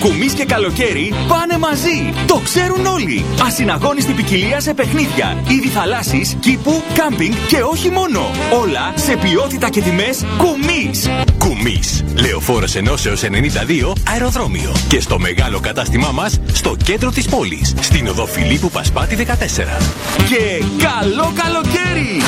Κουμής και καλοκαίρι πάνε μαζί. Το ξέρουν όλοι. Ασυναγώνιστη ποικιλία σε παιχνίδια, είδη θαλάσσης, κήπου, κάμπινγκ και όχι μόνο. Όλα σε ποιότητα και τιμές Κουμής. Κουμής. Λεωφόρος Ενώσεως 92 αεροδρόμιο. Και στο μεγάλο κατάστημά μας στο κέντρο της πόλης. Στην οδό Φιλίππου Πασπάτη 14. Και καλό καλοκαίρι!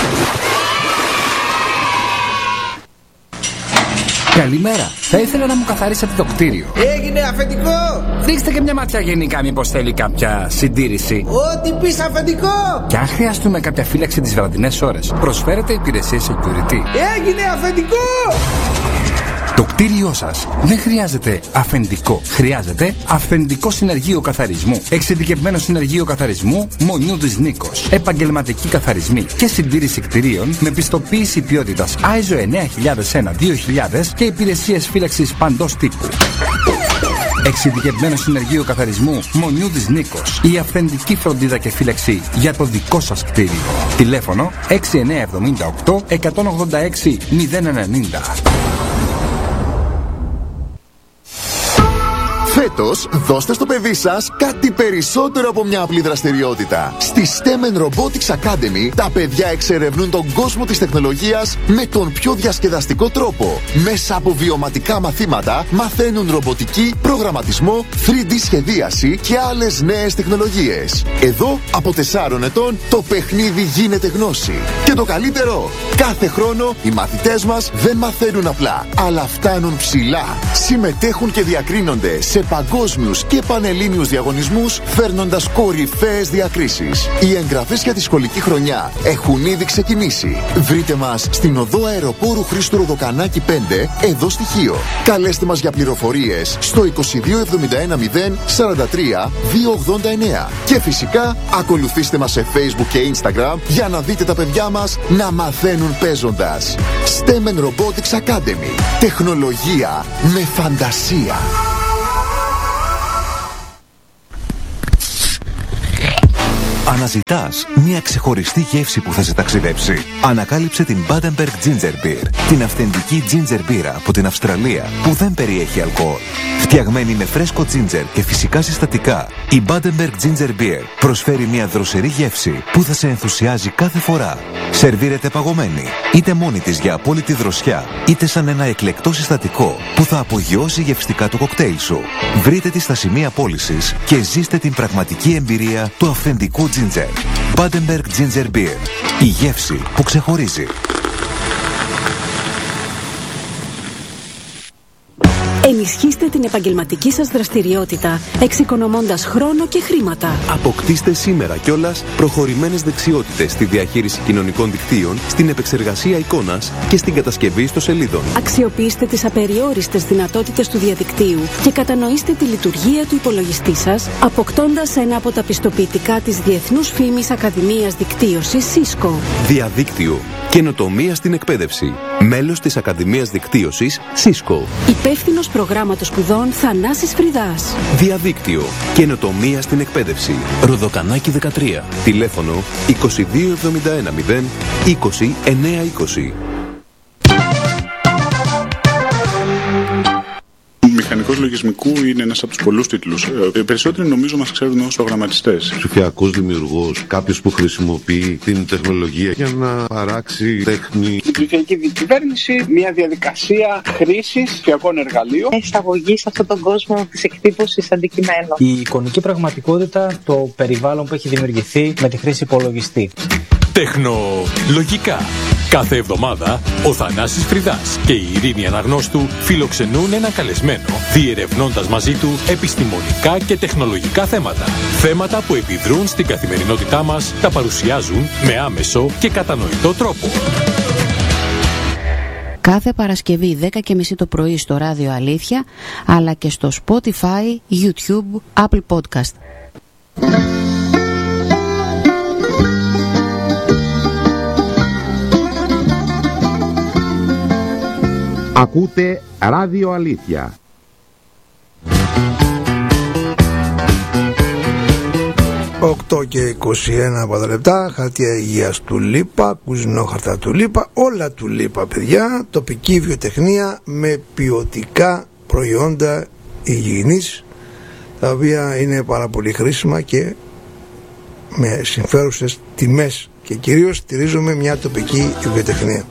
Καλημέρα. Θα ήθελα να μου καθαρίσετε το κτίριο. Έγινε αφεντικό! Ρίξτε και μια ματιά γενικά, μήπως θέλει κάποια συντήρηση. Ό,τι πεις αφεντικό! Και αν χρειαστούμε κάποια φύλαξη τις βραδινές ώρες, προσφέρετε υπηρεσίες security. Έγινε αφεντικό! Το κτίριό σας δεν χρειάζεται αφεντικό. Χρειάζεται αυθεντικό συνεργείο καθαρισμού. Εξειδικευμένο συνεργείο καθαρισμού Μονιούδης Νίκος. Επαγγελματικοί καθαρισμοί και συντήρηση κτιρίων με πιστοποίηση ποιότητας ISO 9001-2000 και υπηρεσίες φύλαξης παντός τύπου. Εξειδικευμένο συνεργείο καθαρισμού Μονιούδης Νίκος. Η αυθεντική φροντίδα και φύλαξη για το δικό σας κτίριο. Τηλέφωνο 6978 186 090. Φέτος, δώστε στο παιδί σας κάτι περισσότερο από μια απλή δραστηριότητα. Στη STEM Robotics Academy, τα παιδιά εξερευνούν τον κόσμο της τεχνολογίας με τον πιο διασκεδαστικό τρόπο. Μέσα από βιωματικά μαθήματα, μαθαίνουν ρομποτική, προγραμματισμό, 3D σχεδίαση και άλλες νέες τεχνολογίες. Εδώ, από 4 ετών, το παιχνίδι γίνεται γνώση. Και το καλύτερο, κάθε χρόνο οι μαθητές μας δεν μαθαίνουν απλά, αλλά φτάνουν ψηλά. Συμμετέχουν και διακρίνονται σε παγκόσμιους και πανελλήνιους διαγωνισμούς, φέρνοντας κορυφαίες διακρίσεις. Οι εγγραφές για τη σχολική χρονιά έχουν ήδη ξεκινήσει. Βρείτε μας στην οδό Αεροπόρου Χρήστου Ροδοκανάκη 5, εδώ στη Χίο. Καλέστε μας για πληροφορίες στο 2271 043 289. Και φυσικά ακολουθήστε μας σε Facebook και Instagram για να δείτε τα παιδιά μας να μαθαίνουν παίζοντας. STEM Robotics Academy. Τεχνολογία με φαντασία. Αναζητάς μια ξεχωριστή γεύση που θα σε ταξιδέψει? Ανακάλυψε την Badenberg Ginger Beer, την αυθεντική ginger μπύρα από την Αυστραλία που δεν περιέχει αλκοόλ. Φτιαγμένη με φρέσκο ginger και φυσικά συστατικά, η Badenberg Ginger Beer προσφέρει μια δροσερή γεύση που θα σε ενθουσιάζει κάθε φορά. Σερβίρεται παγωμένη, είτε μόνη της για απόλυτη δροσιά, είτε σαν ένα εκλεκτό συστατικό που θα απογειώσει γευστικά το κοκτέιλ σου. Βρείτε τη στα σημεία πώλησης και ζήστε την πραγματική εμπειρία του αυθεντικού ginger. Badenberg Ginger Beer. Η γεύση που ξεχωρίζει. Ενισχύστε την επαγγελματική σας δραστηριότητα, εξοικονομώντας χρόνο και χρήματα. Αποκτήστε σήμερα κιόλας προχωρημένες δεξιότητες στη διαχείριση κοινωνικών δικτύων, στην επεξεργασία εικόνας και στην κατασκευή ιστοσελίδων. Αξιοποιήστε τις απεριόριστες δυνατότητες του διαδικτύου και κατανοήστε τη λειτουργία του υπολογιστή σας, αποκτώντας ένα από τα πιστοποιητικά της Διεθνούς Φήμης Ακαδημίας Δικτύωσης Cisco. Διαδίκτυο. Καινοτομία στην εκπαίδευση. Μέλος της Ακαδημίας Δικτύωσης Cisco. Υπεύθυνος προγράμματος σπουδών Θανάσης Φριδάς. Διαδίκτυο. Καινοτομία στην εκπαίδευση. Ροδοκανάκη 13. Τηλέφωνο 2271 0 20 920. Μηχανικός λογισμικού είναι ένας από τους πολλούς τίτλους. Περισσότεροι νομίζω μας ξέρουν ως προγραμματιστές. Ψηφιακός δημιουργός, κάποιος που χρησιμοποιεί την τεχνολογία για να παράξει τέχνη. Η ψηφιακή διακυβέρνηση, μια διαδικασία χρήσης ψηφιακών εργαλείων. Εισαγωγή σε αυτόν τον κόσμο της εκτύπωσης αντικειμένων. Η εικονική πραγματικότητα, το περιβάλλον που έχει δημιουργηθεί με τη χρήση υπολογιστή. Τεχνολογικά. Κάθε εβδομάδα ο Θανάσης Φριδάς και η Ειρήνη Αναγνώστου φιλοξενούν ένα καλεσμένο, διερευνώντας μαζί του επιστημονικά και τεχνολογικά θέματα. Θέματα που επιδρούν στην καθημερινότητά μας, τα παρουσιάζουν με άμεσο και κατανοητό τρόπο. Κάθε Παρασκευή 10:30 το πρωί στο Ράδιο Αλήθεια, αλλά και στο Spotify, YouTube, Apple Podcast. Ακούτε Ράδιο Αλήθεια. «8 και 21 λεπτά, χαρτιά υγείας του Λίπα, κουζινόχαρτα του Λίπα, όλα του Λίπα, παιδιά, τοπική βιοτεχνία με ποιοτικά προϊόντα υγιεινής τα οποία είναι πάρα πολύ χρήσιμα και με συμφέρουσες τιμές και κυρίως στηρίζουμε μια τοπική βιοτεχνία.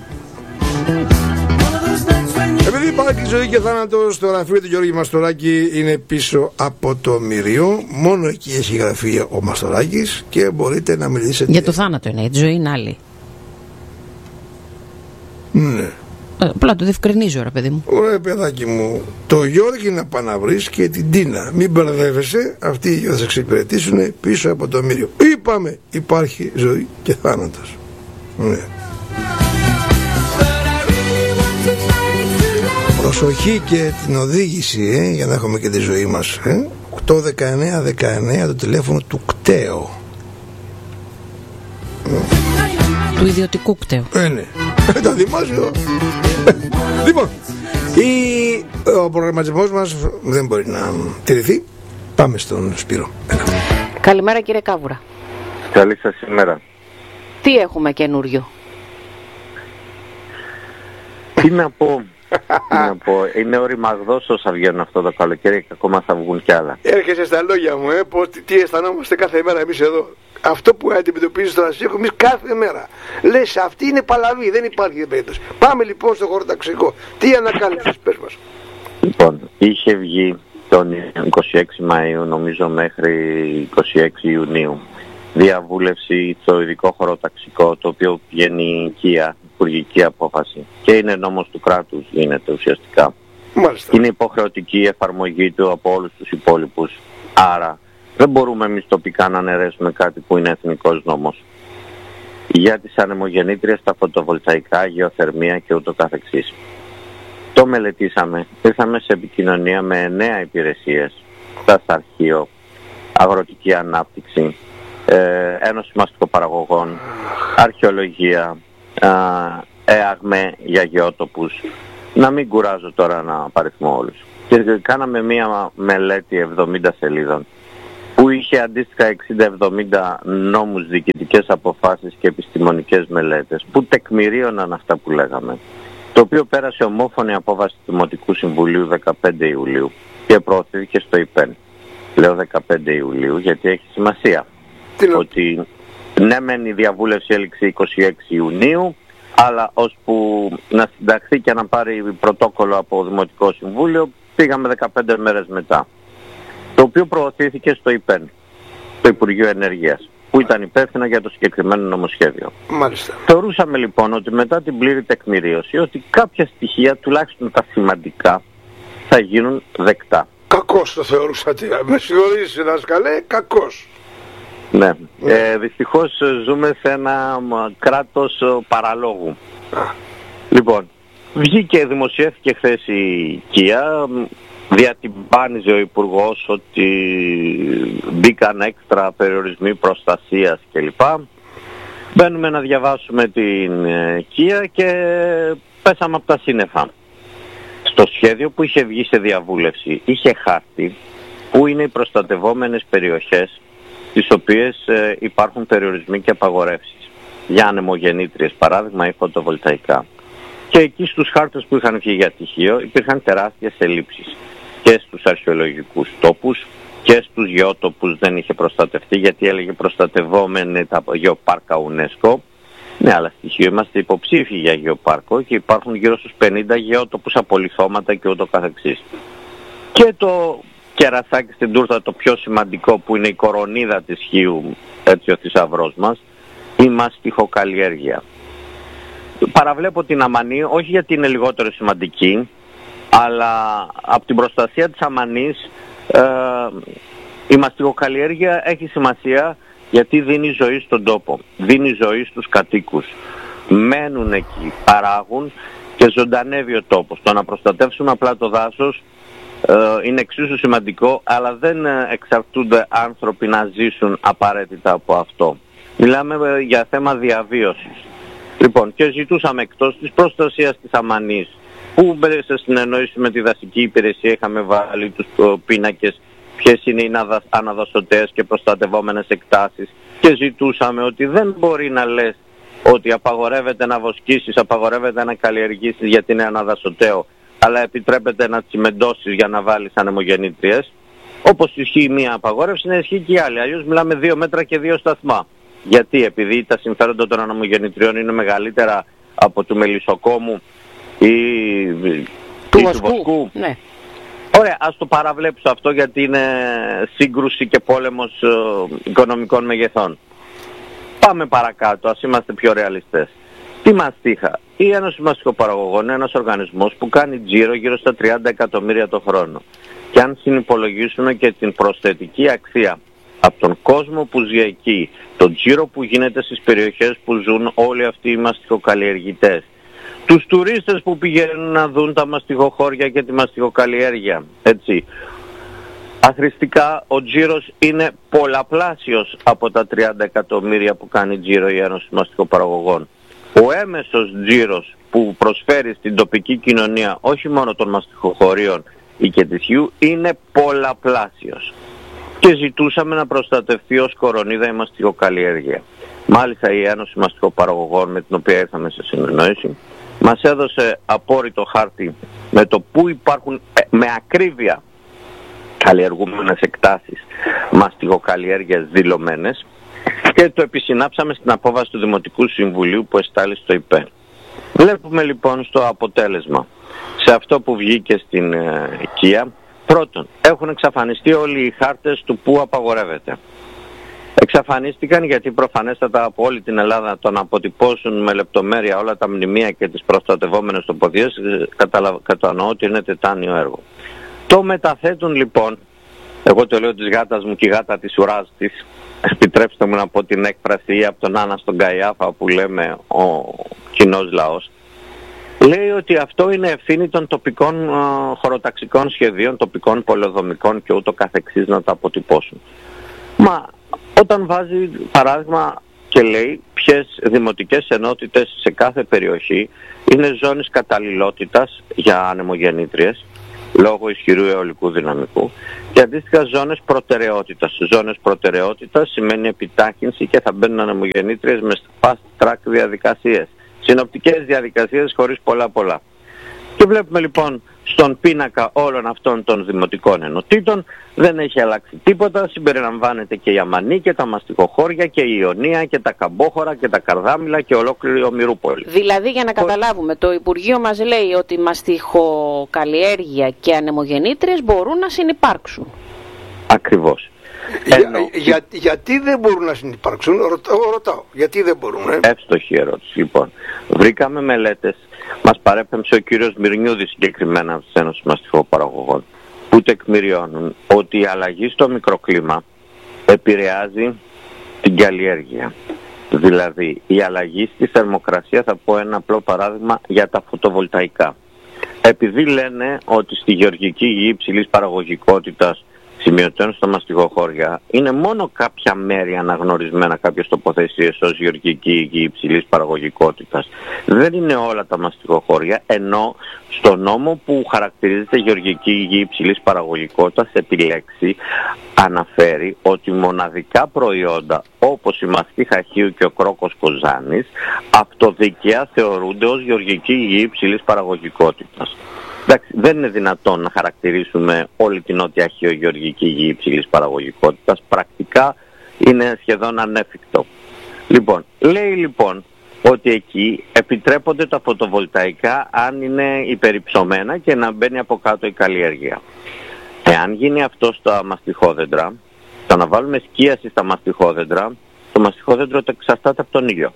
Επειδή υπάρχει ζωή και θάνατος, το γραφείο του Γιώργη Μαστοράκη είναι πίσω από το Μυριό. Μόνο εκεί έχει γραφείο ο Μαστοράκης και μπορείτε να μιλήσετε. Για το θάνατο είναι, η ζωή είναι άλλη. Ναι. Απλά το διευκρινίζω, ρε παιδί μου. Ωραία, παιδάκι μου. Το Γιώργη να πάει να βρεις και την Τίνα. Μην μπερδεύεσαι. Αυτοί οι δυο θα σε εξυπηρετήσουν πίσω από το Μύριο. Είπαμε, υπάρχει ζωή και θάνατος. Ναι. Προσοχή και την οδήγηση, για να έχουμε και τη ζωή μας. 819-19 το τηλέφωνο του κταίου. Του ιδιωτικού κταίου. Ναι. Το δημόσιο. Λοιπόν, ο προγραμματισμός μας δεν μπορεί να τηρηθεί. Πάμε στον Σπύρο. Καλημέρα κύριε Κάβουρα. Καλή σας ημέρα. Τι έχουμε καινούριο? Τι να πω. Είναι οριμαγδός όσα βγαίνουν αυτό το καλοκαίρι και ακόμα θα βγουν κι άλλα. Έρχεσαι στα λόγια μου, τι αισθανόμαστε κάθε μέρα εμείς εδώ. Αυτό που αντιμετωπίζεις τώρα εσύ, εμείς κάθε μέρα. Λες αυτή είναι παλαβή, δεν υπάρχει περίπτωση. Πάμε λοιπόν στο χωροταξικό. Τι ανακάλυψες, πες μας. Λοιπόν, είχε βγει τον 26 Μαΐου νομίζω μέχρι 26 Ιουνίου διαβούλευση στο ειδικό χωροταξικό, το οποίο βγαίνει οικία, υπουργική απόφαση και είναι νόμος του κράτους, γίνεται ουσιαστικά. Μάλιστα. Είναι υποχρεωτική η εφαρμογή του από όλους τους υπόλοιπους, άρα δεν μπορούμε εμείς τοπικά να αναιρέσουμε κάτι που είναι εθνικός νόμος. Για τις ανεμογεννήτριες, τα φωτοβολταϊκά, γεωθερμία και ούτω καθεξής. Το μελετήσαμε, ήρθαμε σε επικοινωνία με 9 υπηρεσίες, σταθαρχείο, αγροτική ανάπτυξη, Ένωση Μαστικοπαραγωγών, αρχαιολογία, ΕΑΓΜΕ για γεώτοπους. Να μην κουράζω τώρα να παριθμώ όλους. Και κάναμε μία μελέτη 70 σελίδων που είχε αντίστοιχα 60-70 νόμους, διοικητικές αποφάσεις και επιστημονικές μελέτες που τεκμηρίωναν αυτά που λέγαμε. Το οποίο πέρασε ομόφωνη απόφαση του Δημοτικού Συμβουλίου 15 Ιουλίου και προωθήθηκε στο ΙΠΕΝ. Λέω 15 Ιουλίου γιατί έχει σημασία. Ότι ναι μεν η διαβούλευση έληξε 26 Ιουνίου, αλλά ώσπου να συνταχθεί και να πάρει πρωτόκολλο από Δημοτικό Συμβούλιο πήγαμε 15 μέρες μετά. Το οποίο προωθήθηκε στο ΙΠΕΝ, το Υπουργείο Ενέργειας, που ήταν υπεύθυνο για το συγκεκριμένο νομοσχέδιο. Μάλιστα. Θεωρούσαμε λοιπόν ότι μετά την πλήρη τεκμηρίωση ότι κάποια στοιχεία, τουλάχιστον τα σημαντικά, θα γίνουν δεκτά. Κακώς το θεωρούσατε. Με συγχωρείς δάσκαλε, κακώς. Ναι. Δυστυχώς ζούμε σε ένα κράτος παραλόγου. Λοιπόν, βγήκε, δημοσιεύθηκε χθες η ΚΙΑ, διατυμπάνιζε ο Υπουργός ότι μπήκαν έξτρα περιορισμοί προστασίας κλπ. Μπαίνουμε να διαβάσουμε την ΚΙΑ και πέσαμε από τα σύννεφα. Στο σχέδιο που είχε βγει σε διαβούλευση είχε χάρτη που είναι οι προστατευόμενες περιοχές τις οποίες υπάρχουν περιορισμοί και απαγορεύσεις για ανεμογεννήτριες, παράδειγμα, ή φωτοβολταϊκά. Και εκεί στους χάρτες που είχαν βγει για τυχείο υπήρχαν τεράστιες ελλείψεις και στους αρχαιολογικούς τόπους και στους γεώτοπους δεν είχε προστατευτεί γιατί έλεγε προστατευόμενοι τα γεωπάρκα UNESCO. Ναι, αλλά στοιχείο είμαστε υποψήφιοι για γεωπάρκο και υπάρχουν γύρω στους 50 γεώτοπους, απολιθώματα και ούτω καθεξής. Και το κερασάκι στην τούρτα, το πιο σημαντικό, που είναι η κορονίδα της Χίου, έτσι ο θησαυρός μας, η μαστιχοκαλλιέργεια. Παραβλέπω την αμανή, όχι γιατί είναι λιγότερο σημαντική, αλλά από την προστασία της αμανής η μαστιχοκαλλιέργεια έχει σημασία γιατί δίνει ζωή στον τόπο, δίνει ζωή στους κατοίκους. Μένουν εκεί, παράγουν και ζωντανεύει ο τόπος. Το να προστατεύσουμε απλά το δάσος είναι εξίσου σημαντικό, αλλά δεν εξαρτούνται άνθρωποι να ζήσουν απαραίτητα από αυτό. Μιλάμε για θέμα διαβίωσης. Λοιπόν, και ζητούσαμε εκτός της προστασίας της αμανής, που σε συνεννόηση με τη δασική υπηρεσία είχαμε βάλει τους πίνακες ποιες είναι οι αναδασωτές και προστατευόμενες εκτάσεις, και ζητούσαμε ότι δεν μπορεί να λες ότι απαγορεύεται να βοσκήσεις, απαγορεύεται να καλλιεργήσεις γιατί είναι αναδασωτέο, αλλά επιτρέπεται να τσιμεντώσεις για να βάλεις ανεμογεννήτριες. Όπως ισχύει μία απαγόρευση, να ισχύει και η άλλη. Αλλιώς μιλάμε 2 μέτρα και 2 σταθμά. Γιατί? Επειδή τα συμφέροντα των ανεμογεννητριών είναι μεγαλύτερα από του μελισσοκόμου ή του βοσκού. Ναι. Ωραία, ας το παραβλέψω αυτό, γιατί είναι σύγκρουση και πόλεμος οικονομικών μεγεθών. Πάμε παρακάτω, ας είμαστε πιο ρεαλιστές. Τι μαστίχα? Η Ένωση Μαστιχοπαραγωγών είναι ένας οργανισμός που κάνει τζίρο γύρω στα 30 εκατομμύρια το χρόνο. Και αν συνυπολογίσουμε και την προσθετική αξία από τον κόσμο που ζει εκεί, τον τζίρο που γίνεται στις περιοχές που ζουν όλοι αυτοί οι μαστιχοκαλλιεργητές, τους τουρίστες που πηγαίνουν να δουν τα μαστιχοχώρια και τη μαστιχοκαλλιέργεια, έτσι, αχρηστικά ο τζίρος είναι πολλαπλάσιος από τα 30 εκατομμύρια που κάνει τζίρο η Ένωση Μαστιχοπαραγωγών. Ο έμεσος τζίρος που προσφέρει στην τοπική κοινωνία, όχι μόνο των μαστιχοχωρίων ή και της Χιού, είναι πολλαπλάσιος. Και ζητούσαμε να προστατευτεί ως κορονίδα η μαστιχοκαλλιέργεια. Μάλιστα η Ένωση Μαστιχοπαραγωγών, με την οποία ήρθαμε σε συνεννόηση, μας έδωσε απόρριτο χάρτη με το που υπάρχουν με ακρίβεια καλλιεργούμενες εκτάσεις μαστιχοκαλλιέργειας δηλωμένες, και το επισυνάψαμε στην απόβαση του Δημοτικού Συμβουλίου που εστάλει στο ΙΠΕ. Βλέπουμε λοιπόν στο αποτέλεσμα, σε αυτό που βγήκε στην οικία, πρώτον, έχουν εξαφανιστεί όλοι οι χάρτες του που απαγορεύεται. Εξαφανίστηκαν γιατί προφανέστατα από όλη την Ελλάδα το να αποτυπώσουν με λεπτομέρεια όλα τα μνημεία και τις προστατευόμενες τοποθεσίες, κατανοώ ότι είναι τετάνιο έργο. Το μεταθέτουν λοιπόν, εγώ το λέω της γάτας μου και η γάτα της ουράς της, επιτρέψτε μου να πω την έκφραση από τον Άννα στον Καϊάφα που λέμε ο κοινός λαός, λέει ότι αυτό είναι ευθύνη των τοπικών χωροταξικών σχεδίων, τοπικών πολεοδομικών και ούτω καθεξής να τα αποτυπώσουν. Μα όταν βάζει παράδειγμα και λέει ποιες δημοτικές ενότητες σε κάθε περιοχή είναι ζώνης καταλληλότητας για ανεμογεννήτριες λόγω ισχυρού αιωλικού δυναμικού και αντίστοιχα ζώνες προτεραιότητας. Ζώνες προτεραιότητας σημαίνει επιτάχυνση και θα μπαίνουν ανεμογεννήτριες με fast track διαδικασίες. Συνοπτικές διαδικασίες χωρίς πολλά. Και βλέπουμε λοιπόν στον πίνακα όλων αυτών των δημοτικών ενωτήτων δεν έχει αλλάξει τίποτα, συμπεριλαμβάνεται και η Αμανή και τα μαστιχοχώρια και η Ιωνία και τα Καμπόχωρα και τα Καρδάμιλα και ολόκληρη η Ομηρούπολη. Δηλαδή για να καταλάβουμε, το Υπουργείο μας λέει ότι μαστιχοκαλλιέργεια και ανεμογεννήτριες μπορούν να συνυπάρξουν. Ακριβώς. Γιατί δεν μπορούν να συνυπάρξουν, ρωτάω, γιατί δεν μπορούν. Εύστοχη ερώτηση. Λοιπόν, βρήκαμε μελέτες, μας παρέπεμψε ο κύριος Μυρνιούδης συγκεκριμένα από τις Ένωσης Μαστιχοπαραγωγών, που τεκμηριώνουν ότι η αλλαγή στο μικροκλίμα επηρεάζει την καλλιέργεια. Δηλαδή, η αλλαγή στη θερμοκρασία, θα πω ένα απλό παράδειγμα για τα φωτοβολταϊκά. Επειδή λένε ότι στη γεωργική γη υψηλής παραγωγικότητας σημειωτών στα μαστιχοχώρια είναι μόνο κάποια μέρη αναγνωρισμένα, κάποιες τοποθεσίες ως γεωργική γη υψηλής παραγωγικότητας. Δεν είναι όλα τα μαστιχοχώρια, ενώ στο νόμο που χαρακτηρίζεται γεωργική γη υψηλής παραγωγικότητας επί λέξη αναφέρει ότι μοναδικά προϊόντα όπως η μαστίχα Χίου και ο κρόκος Κοζάνης αυτοδικαία θεωρούνται ως γεωργική γη υψηλής παραγωγικότητας. Εντάξει, δεν είναι δυνατόν να χαρακτηρίσουμε όλη την Νότια Χίο γεωργική γη υψηλής παραγωγικότητας. Πρακτικά είναι σχεδόν ανέφικτο. Λοιπόν, λέει λοιπόν ότι εκεί επιτρέπονται τα φωτοβολταϊκά αν είναι υπερυψωμένα και να μπαίνει από κάτω η καλλιέργεια. Εάν γίνει αυτό στα μαστιχόδεντρα, το να βάλουμε σκίαση στα μαστιχόδεντρα, το μαστιχόδεντρο το εξαρτάται από τον ήλιο.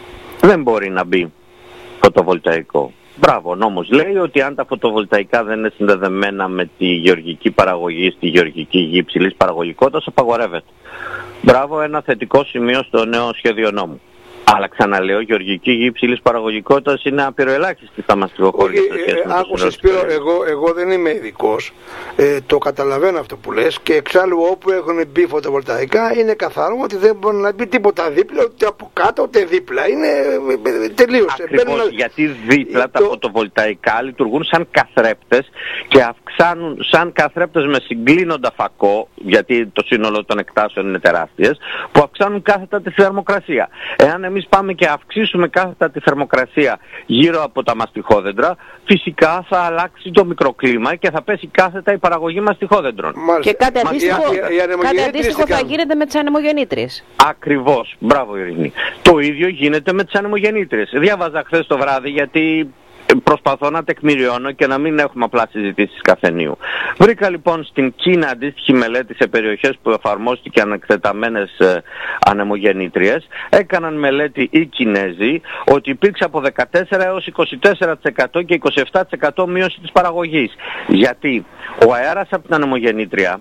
Δεν μπορεί να μπει φωτοβολταϊκό. Μπράβο, ο νόμος λέει ότι αν τα φωτοβολταϊκά δεν είναι συνδεδεμένα με τη γεωργική παραγωγή στη γεωργική γη υψηλής παραγωγικότητας, απαγορεύεται. Μπράβο, ένα θετικό σημείο στο νέο σχέδιο νόμου. Αλλά ξαναλέω, γεωργική γη υψηλής παραγωγικότητας είναι απειροελάχιστη στα μαστιχοχώρια. Άκουσες Σπύρο, εγώ δεν είμαι ειδικός, το καταλαβαίνω αυτό που λες και εξάλλου όπου έχουν μπει φωτοβολταϊκά είναι καθαρό ότι δεν μπορεί να μπει τίποτα δίπλα, ούτε από κάτω ούτε δίπλα. Είναι τελείως. Ακριβώς, γιατί δίπλα τα φωτοβολταϊκά λειτουργούν σαν καθρέπτες και αυξάνουν σαν καθρέπτες με συγκλίνοντα φακό, γιατί το σύνολο των εκτάσεων είναι τεράστιες, που αυξάνουν κάθετα τη θερμοκρασία. Εάν εμείς εμείς πάμε και αυξήσουμε κάθετα τη θερμοκρασία γύρω από τα μαστιχόδεντρα, φυσικά θα αλλάξει το μικροκλίμα και θα πέσει κάθετα η παραγωγή μαστιχόδεντρων. Και κάτι αντίστοιχο θα γίνεται με τις ανεμογεννήτριες. Ακριβώς. Μπράβο Ειρήνη. Το ίδιο γίνεται με τις ανεμογεννήτριες. Διάβαζα χθες το βράδυ, γιατί προσπαθώ να τεκμηριώνω και να μην έχουμε απλά συζητήσεις καφενείου. Βρήκα λοιπόν στην Κίνα αντίστοιχη μελέτη σε περιοχές που εφαρμόστηκαν εκτεταμένες ανεμογεννήτριες. Έκαναν μελέτη οι Κινέζοι ότι υπήρξε από 14 έως 24% και 27% μείωση της παραγωγής. Γιατί ο αέρας από την ανεμογεννήτρια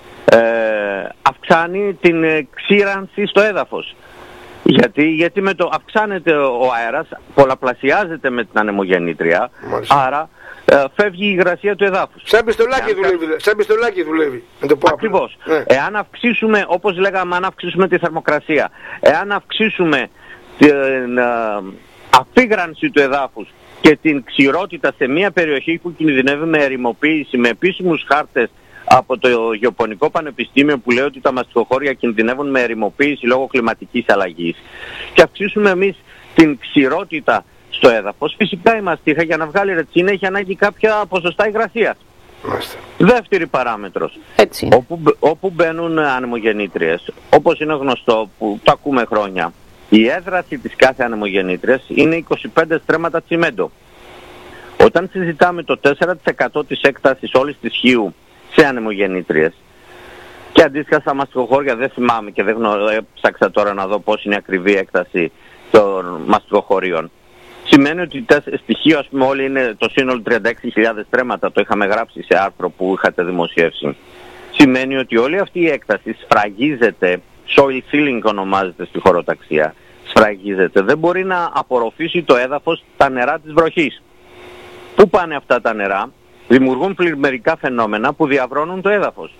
αυξάνει την ξύρανση στο έδαφος. Γιατί με το αυξάνεται ο αέρας, πολλαπλασιάζεται με την ανεμογεννήτρια, άρα φεύγει η υγρασία του εδάφους. Σαν πιστολάκι δουλεύει. Ακριβώς. Εάν αυξήσουμε, όπως λέγαμε, αν αυξήσουμε τη θερμοκρασία, εάν αυξήσουμε την αφήγρανση του εδάφους και την ξηρότητα σε μια περιοχή που κινδυνεύει με ερημοποίηση, με επίσημους χάρτες από το Γεωπονικό Πανεπιστήμιο που λέει ότι τα μαστιχοχώρια κινδυνεύουν με ερημοποίηση λόγω κλιματικής αλλαγής, και αυξήσουμε εμείς την ξηρότητα στο έδαφος, φυσικά η μαστίχα για να βγάλει ρετσίνα έχει ανάγκη κάποια ποσοστά υγρασίας. Δεύτερη παράμετρος. Όπου μπαίνουν ανεμογεννήτριες, όπως είναι γνωστό που το ακούμε χρόνια, η έδραση της κάθε ανεμογεννήτριας είναι 25 στρέμματα τσιμέντο. Όταν συζητάμε το 4% της έκτασης όλης της Χίου σε ανεμογεννήτριες, και αντίστοιχα στα μαστιχοχώρια δεν θυμάμαι και δεν ψάξα τώρα να δω πώς είναι η ακριβή έκταση των μαστιχοχωρίων, σημαίνει ότι στοιχείο, ας πούμε, όλοι είναι το σύνολο 36.000 στρέμματα, το είχαμε γράψει σε άρθρο που είχατε δημοσιεύσει. Σημαίνει ότι όλη αυτή η έκταση σφραγίζεται, soil filling ονομάζεται στη χωροταξία, σφραγίζεται, δεν μπορεί να απορροφήσει το έδαφος τα νερά της βροχής. Πού πάνε αυτά τα νερά? Δημιουργούν πλημμυρικά φαινόμενα που διαβρώνουν το έδαφος.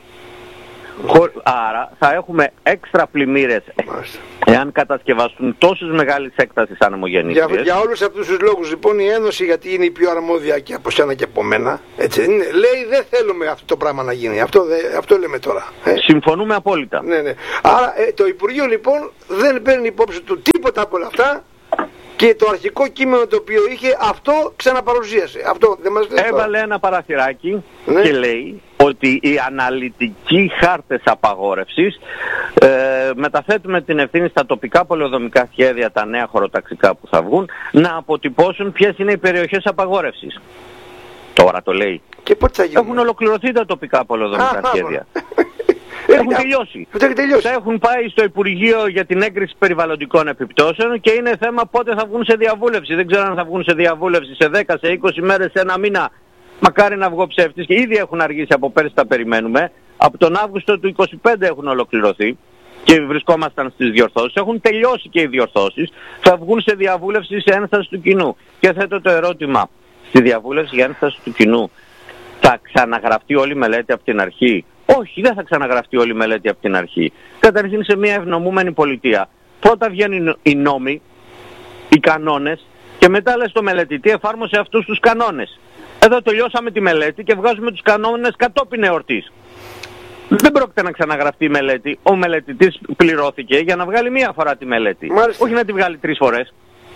Άρα θα έχουμε έξτρα πλημμύρες εάν κατασκευαστούν τόσες μεγάλες έκτασεις ανεμογεννήτριες. Για όλους αυτούς τους λόγους λοιπόν η Ένωση, γιατί είναι η πιο αρμόδια και από σένα και από μένα, έτσι, λέει δεν θέλουμε αυτό το πράγμα να γίνει. Αυτό λέμε τώρα. Συμφωνούμε απόλυτα. Ναι. Άρα το Υπουργείο λοιπόν δεν παίρνει υπόψη του τίποτα από όλα αυτά. Και το αρχικό κείμενο το οποίο είχε, αυτό ξαναπαρουσίασε. Αυτό δεν μας λέει. Έβαλε ένα παραθυράκι και λέει ότι οι αναλυτικοί χάρτες απαγόρευσης μεταθέτουμε την ευθύνη στα τοπικά πολεοδομικά σχέδια, τα νέα χωροταξικά που θα βγουν, να αποτυπώσουν ποιες είναι οι περιοχές απαγόρευσης. Τώρα το λέει. Και πότε θα γίνουν? Έχουν ολοκληρωθεί τα τοπικά πολεοδομικά σχέδια. Έχουν τελειώσει. Θα έχουν πάει στο Υπουργείο για την έγκριση περιβαλλοντικών επιπτώσεων και είναι θέμα πότε θα βγουν σε διαβούλευση. Δεν ξέρω αν θα βγουν σε διαβούλευση σε 10, σε 20 μέρες, σε ένα μήνα. Μακάρι να βγω ψεύτης, και ήδη έχουν αργήσει, από πέρσι τα περιμένουμε. Από τον Αύγουστο του 25 έχουν ολοκληρωθεί και βρισκόμασταν στις διορθώσεις. Έχουν τελειώσει και οι διορθώσεις. Θα βγουν σε διαβούλευση σε ένσταση του κοινού. Και θέτω το ερώτημα, στη διαβούλευση για ένσταση του κοινού θα ξαναγραφτεί όλη η μελέτη από την αρχή? Όχι, δεν θα ξαναγραφτεί όλη η μελέτη από την αρχή. Καταρχήν, σε μια ευνομούμενη πολιτεία πρώτα βγαίνουν οι νόμοι, οι κανόνες, και μετά λες στο μελετητή εφάρμοσε αυτούς τους κανόνες. Εδώ τελειώσαμε τη μελέτη και βγάζουμε τους κανόνες κατόπιν εορτής. Δεν πρόκειται να ξαναγραφτεί η μελέτη. Ο μελετητής πληρώθηκε για να βγάλει μία φορά τη μελέτη. Μάλιστα. Όχι να τη βγάλει 3 φορές.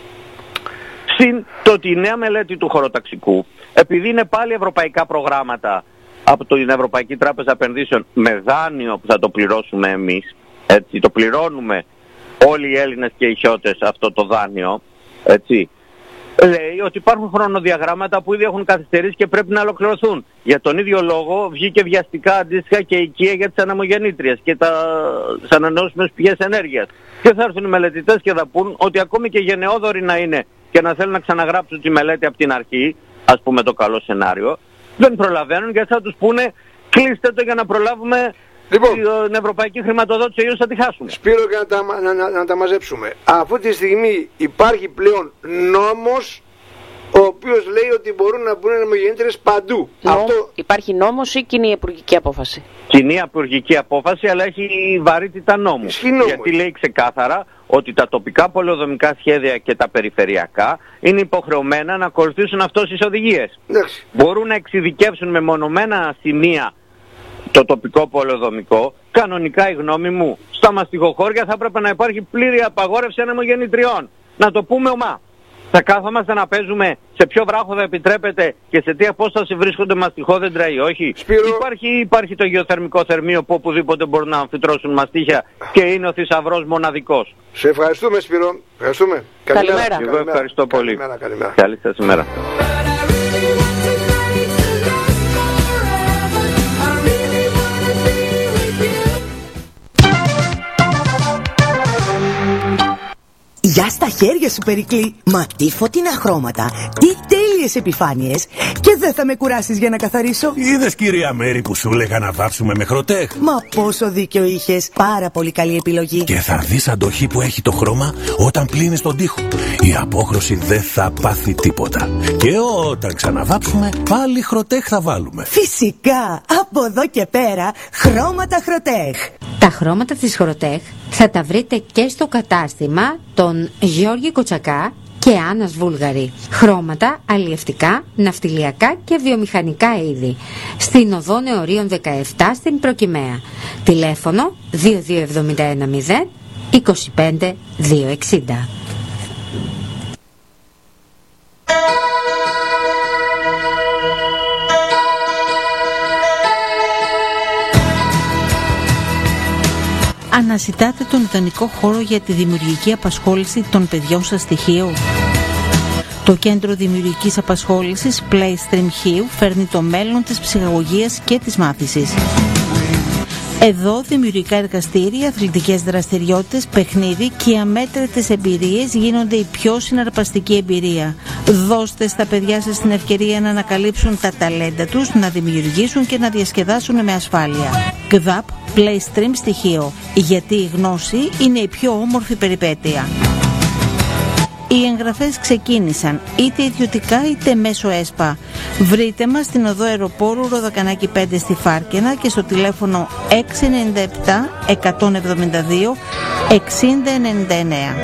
Συν το ότι η νέα μελέτη του χωροταξικού, επειδή είναι πάλι ευρωπαϊκά προγράμματα από την Ευρωπαϊκή Τράπεζα Επενδύσεων με δάνειο που θα το πληρώσουμε εμείς, έτσι, το πληρώνουμε όλοι οι Έλληνες και οι χιώτες αυτό το δάνειο, έτσι, λέει ότι υπάρχουν χρονοδιαγράμματα που ήδη έχουν καθυστερήσει και πρέπει να ολοκληρωθούν. Για τον ίδιο λόγο βγήκε βιαστικά αντίστοιχα και η οικία για τις ανεμογεννήτριες και τις ανανεώσιμες πηγές ενέργειας. Και θα έρθουν οι μελετητές και θα πούν ότι ακόμη και γενναιόδοροι να είναι και να θέλουν να ξαναγράψουν τη μελέτη από την αρχή, ας πούμε το καλό σενάριο, δεν προλαβαίνουν, γιατί θα τους πούνε κλείστε το για να προλάβουμε την ευρωπαϊκή χρηματοδότηση, αλλιώς θα τη χάσουμε. Σπύρο, και να τα μαζέψουμε. Αυτή τη στιγμή υπάρχει πλέον νόμος ο οποίος λέει ότι μπορούν να μπουν ανεμογεννήτριες παντού. Υπάρχει νόμος ή κοινή υπουργική απόφαση? Κοινή υπουργική απόφαση, αλλά έχει βαρύτητα νόμου. Γιατί λέει ξεκάθαρα ότι τα τοπικά πολεοδομικά σχέδια και τα περιφερειακά είναι υποχρεωμένα να ακολουθήσουν αυτές τις οδηγίες. Μπορούν να εξειδικεύσουν με μονομένα σημεία το τοπικό πολεοδομικό. Κανονικά, η γνώμη μου, στα μαστιχοχώρια θα έπρεπε να υπάρχει πλήρη απαγόρευση ανεμογεννητριών. να το πούμε ομά. Θα κάθομαστε να παίζουμε σε ποιο βράχο θα επιτρέπεται και σε τι απόσταση βρίσκονται μαστιχόδεντρα ή όχι. Σπύρο... Υπάρχει το γεωθερμικό θερμείο που οπουδήποτε μπορούν να αμφιτρώσουν μαστίχια και είναι ο θησαυρός μοναδικός. Σε ευχαριστούμε, Σπύρο. Ευχαριστούμε. Καλημέρα. Εγώ ευχαριστώ πολύ. Καλημέρα. Καλή σας ημέρα. Γεια στα χέρια σου, Περικλή! Μα τι φωτεινά χρώματα, τι τέλειες επιφάνειες! Και δεν θα με κουράσεις για να καθαρίσω. Είδες, κυρία Μέρη, που σου έλεγα να βάψουμε με Χροτέχ? Μα πόσο δίκιο είχες, πάρα πολύ καλή επιλογή. Και θα δεις αντοχή που έχει το χρώμα όταν πλύνεις τον τοίχο. Η απόχρωση δεν θα πάθει τίποτα. Και όταν ξαναβάψουμε, πάλι Χροτέχ θα βάλουμε. Φυσικά, από εδώ και πέρα, χρώματα Χροτέχ. Τα χρώματα της Χροτέχ θα τα βρείτε και στο κατάστημα των Γιώργη Κοτσακά και Άννας Βούλγαρη. Χρώματα αλλιευτικά, ναυτιλιακά και βιομηχανικά είδη. Στην οδό Νεωρίων 17 στην Προκυμαία. Τηλέφωνο 22710 25 260. Αναζητάτε τον ιδανικό χώρο για τη δημιουργική απασχόληση των παιδιών σας στη Χίο? Το Κέντρο Δημιουργικής Απασχόλησης Playstream Χίου φέρνει το μέλλον της ψυχαγωγίας και της μάθησης. Εδώ δημιουργικά εργαστήρια, αθλητικές δραστηριότητες, παιχνίδι και αμέτρητες εμπειρίες γίνονται η πιο συναρπαστική εμπειρία. Δώστε στα παιδιά σας την ευκαιρία να ανακαλύψουν τα ταλέντα τους, να δημιουργήσουν και να διασκεδάσουν με ασφάλεια. ΚΔΑΠ Playstream στοιχείο, γιατί η γνώση είναι η πιο όμορφη περιπέτεια. Οι εγγραφές ξεκίνησαν είτε ιδιωτικά είτε μέσω ΕΣΠΑ. Βρείτε μας στην οδό Αεροπόρου Ροδακανάκη 5 στη Φάρκαινα και στο τηλέφωνο 697 172 6099.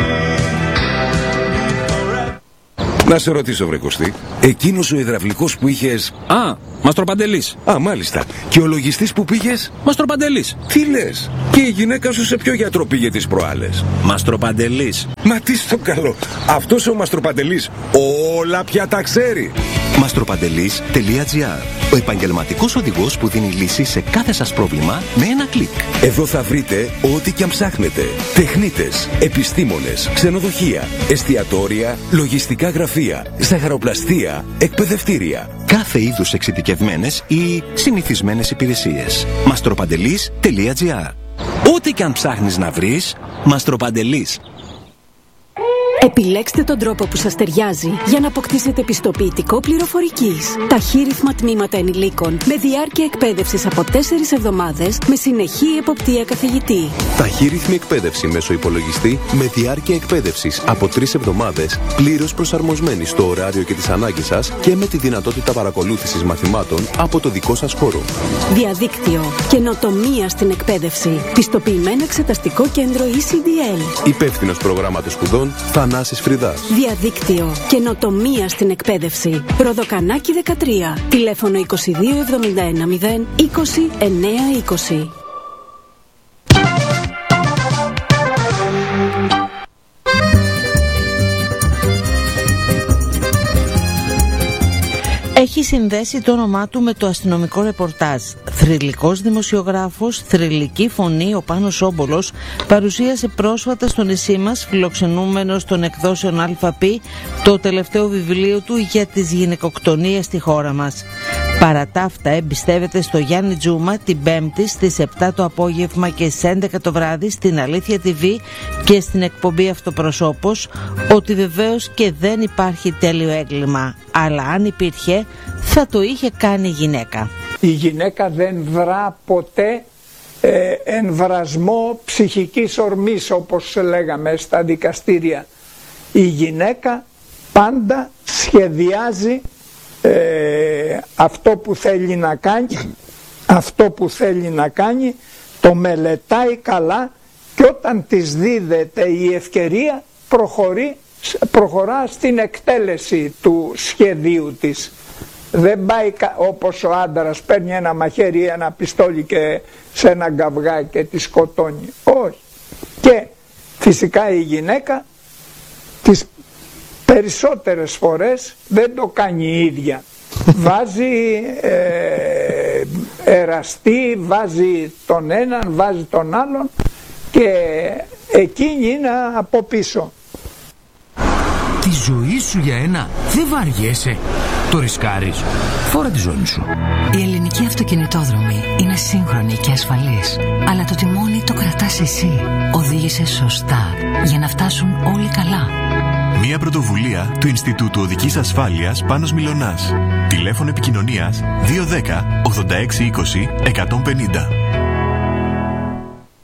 Να σε ρωτήσω, βρε Κωστή, εκείνος ο υδραυλικός που είχες... Α, Μαστροπαντελής. Α, μάλιστα. Και ο λογιστής που πήγες... Μαστροπαντελής. Τι λες? Και η γυναίκα σου σε ποιο γιατρό πήγε τις προάλλες? Μαστροπαντελής. Μα τι στο καλό. Αυτός ο Μαστροπαντελής όλα πια τα ξέρει. Μαστροπαντελής.gr, ο επαγγελματικός οδηγός που δίνει λύση σε κάθε σας πρόβλημα με ένα κλικ. Εδώ θα βρείτε ό,τι και αν ψάχνετε. Τεχνίτες, επιστήμονες, ξενοδοχεία, εστιατόρια, λογιστικά γραφεία, ζαχαροπλαστεία, εκπαιδευτήρια. Κάθε είδους εξειδικευμένες ή συνηθισμένες υπηρεσίες. Μαστροπαντελής.gr. Ό,τι και αν ψάχνεις να βρεις, Μαστροπαντελής. Επιλέξτε τον τρόπο που σας ταιριάζει για να αποκτήσετε πιστοποιητικό πληροφορικής. Ταχύρυθμα τμήματα ενηλίκων με διάρκεια εκπαίδευσης από 4 εβδομάδες με συνεχή εποπτεία καθηγητή. Ταχύρυθμη εκπαίδευση μέσω υπολογιστή με διάρκεια εκπαίδευσης από 3 εβδομάδες, πλήρως προσαρμοσμένη στο ωράριο και τις ανάγκες σας και με τη δυνατότητα παρακολούθησης μαθημάτων από το δικό σας χώρο. Διαδίκτυο. Καινοτομία στην εκπαίδευση. Πιστοποιημένο εξεταστικό κέντρο ECDL. Υπεύθυνος προγράμματος σπουδών Θανάσης Φρυδάς. Διαδίκτυο. Καινοτομία στην εκπαίδευση. Ροδοκανάκι 13. Τηλέφωνο 2271 0 20 920. Έχει συνδέσει το όνομά του με το αστυνομικό ρεπορτάζ. Θρυλικός δημοσιογράφος, θρυλική φωνή, ο Πάνος Όμπολος, παρουσίασε πρόσφατα στο νησί μας, φιλοξενούμενος των εκδόσεων ΑΠ, το τελευταίο βιβλίο του για τις γυναικοκτονίες στη χώρα μας. Παρά τα αυτά, εμπιστεύεται στο Γιάννη Τζούμα την Πέμπτη στις 7 το απόγευμα και στις 11 το βράδυ στην Αλήθεια TV και στην εκπομπή Αυτοπροσώπος ότι βεβαίως και δεν υπάρχει τέλειο έγκλημα, αλλά αν υπήρχε θα το είχε κάνει η γυναίκα. Η γυναίκα δεν δρά ποτέ εμβρασμό ψυχικής ορμής, όπως λέγαμε στα δικαστήρια. Η γυναίκα πάντα σχεδιάζει αυτό που θέλει να κάνει, το μελετάει καλά και όταν της δίδεται η ευκαιρία προχωρά στην εκτέλεση του σχεδίου της. Δεν πάει όπως ο άντρας, παίρνει ένα μαχαίρι ή ένα πιστόλι και σε ένα γκαυγά και τη σκοτώνει. Όχι. Και φυσικά η γυναίκα περισσότερες φορές δεν το κάνει η ίδια. Βάζει εραστή, βάζει τον έναν, βάζει τον άλλον και εκείνη είναι από πίσω. Τη ζωή σου για ένα δεν βαριέσαι. Το ρισκάρεις. Φόρα τη ζώνη σου. Η ελληνική αυτοκινητόδρομη είναι σύγχρονη και ασφαλής. Αλλά το τιμόνι το κρατάς εσύ. Οδήγησε σωστά για να φτάσουν όλοι καλά. Μια πρωτοβουλία του Ινστιτούτου Οδικής Ασφάλειας Πάνος Μιλωνάς. Τηλέφωνο επικοινωνίας 210 86 20 150.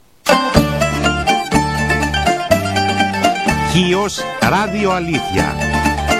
Χίος Ράδιο Αλήθεια.